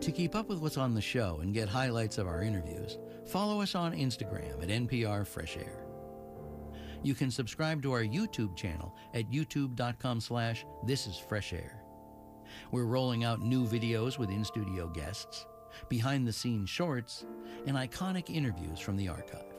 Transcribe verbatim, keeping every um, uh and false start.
To keep up with what's on the show and get highlights of our interviews, follow us on Instagram at N P R Fresh Air. You can subscribe to our YouTube channel at youtube.com slash This Is Fresh Air. We're rolling out new videos with in-studio guests, behind-the-scenes shorts, and iconic interviews from the archive.